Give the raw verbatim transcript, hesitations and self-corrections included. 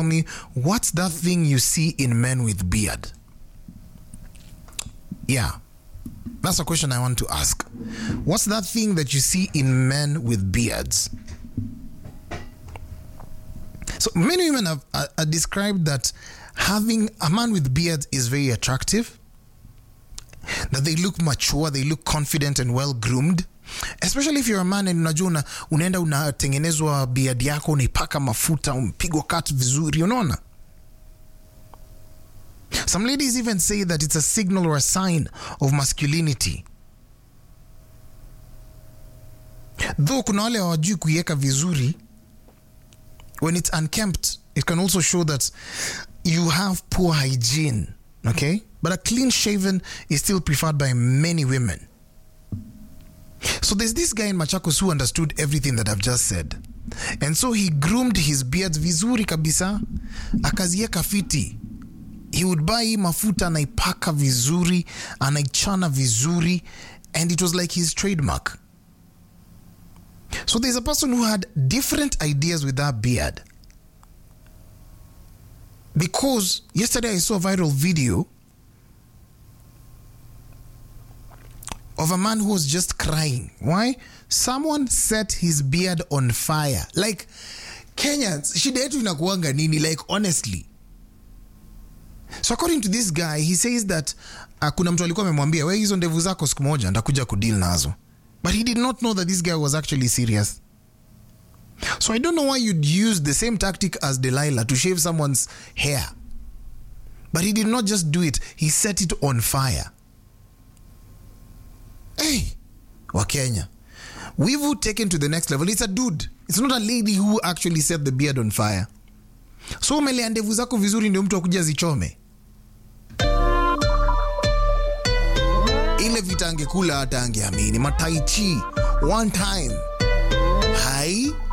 me, what's that thing you see in men with beard? Yeah, that's a question I want to ask. What's that thing that you see in men with beards? So many women have uh, uh, described that having a man with beard is very attractive, that they look mature, they look confident and well groomed, especially if you're a man and unajua una, unaenda unatengenezwa beard yako, unaipaka mafuta, umpigwa cut vizuri, unaona? Some ladies even say that it's a signal or a sign of masculinity. Though kuna wale hawajui kuiweka vizuri, when it's unkempt, it can also show that you have poor hygiene, okay? But a clean shaven is still preferred by many women. So there's this guy in Machakos who understood everything that I've just said. And so he groomed his beard vizuri kabisa, akazieka fiti. He would buy mafuta, anaipaka vizuri, anaichana vizuri, and it was like his trademark. So there's a person who had different ideas with that beard. Because yesterday I saw a viral video of a man who was just crying. Why? Someone set his beard on fire. Like, Kenyans, shida yetu inakuanga nini? Like, honestly. So according to this guy, he says that uh, kuna mtu alikuwa amemwambia, wewe hizo ndevu zako siku moja ndakuja kudeal nazo. But he did not know that this guy was actually serious. So I don't know why you'd use the same tactic as Delilah to shave someone's hair. But he did not just do it, he set it on fire. Hey, wa Kenya. We've taken to the next level. It's a dude. It's not a lady who actually set the beard on fire. So umelea ndevu zako vizuri ndio mtu akuja zichome. Ile vita angekula hata angeamini. Mataichi. One time. Hai.